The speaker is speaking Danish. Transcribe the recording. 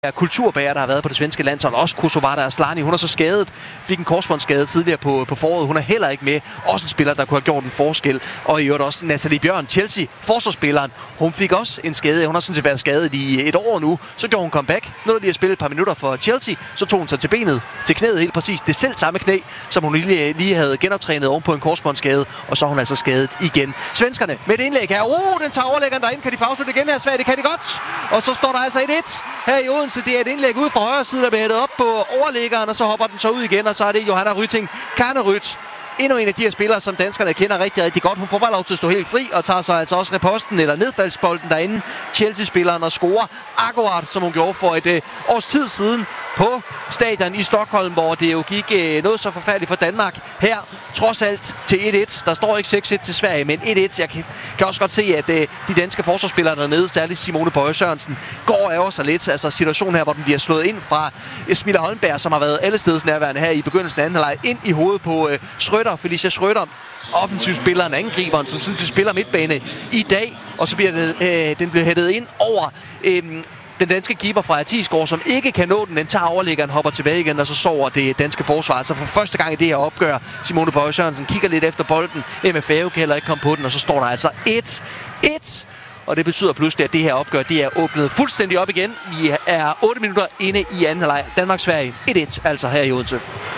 kulturbærer, der har været på det svenske landshold. Også Kosovare Asllani. Hun er så skadet. Fik en korsbåndsskade tidligere på foråret. Hun er heller ikke med. Også en spiller, der kunne have gjort en forskel. Og i øvrigt også Natalie Bjørn, Chelsea, forsvarsspilleren. Hun fik også en skade. Hun har sådan set været skadet i et år nu. Så gjorde hun comeback. Nåede lige at spille et par minutter for Chelsea. Så tog hun sig til knæet helt præcis. Det selv samme knæ, som hun lige havde genoptrænet oven på en korsbåndsskade. Og så er hun altså skadet igen. Svenskerne med et indlæg her. Den tager overlæggeren derind. Kan de få afsluttet igen her? Sverige, det kan de godt. Og så står der altså 1-1 her i Odense. Det er et indlæg ud fra højre side, der bliver hættet op på overlæggeren, og så hopper den så ud igen, og så er det Johanna Rytting Kanerødt. Endnu en af de her spillere, som danskerne kender rigtig, rigtig godt. Hun får bare lov til at stå helt fri, og tager så altså også reposten eller nedfaldsbolden derinde. Chelsea-spilleren og scorer akkurat, som hun gjorde for et års tid siden på stadion i Stockholm, hvor det jo gik noget så forfærdeligt for Danmark. Her trods alt til 1-1. Der står ikke 6-1 til Sverige, men 1-1. Jeg kan også godt se, at de danske forsvarsspillere dernede, særligt Simone Bøje Sørensen, går af sig lidt. Altså situationen her, hvor den bliver slået ind fra Esmilla Holmberg, som har været allesteds nærværende her i begyndelsen af anden halvleg, ind i hovedet på Schrøder, Felicia Schrøder, offensivspilleren, angriberen, som synes, de spiller midtbane i dag. Og så bliver den bliver hættet ind over den danske keeper fra Atisgaard, som ikke kan nå den. Den tager overlæggeren, hopper tilbage igen, og så sover det danske forsvar. Altså for første gang i det her opgør, Simone Bøje Sørensen kigger lidt efter bolden. MFAO kan heller ikke komme på den, og så står der altså 1-1. Og det betyder pludselig, at det her opgør, det er åbnet fuldstændig op igen. Vi er 8 minutter inde i anden halvleg. Danmark-Sverige 1-1, altså her i Odense.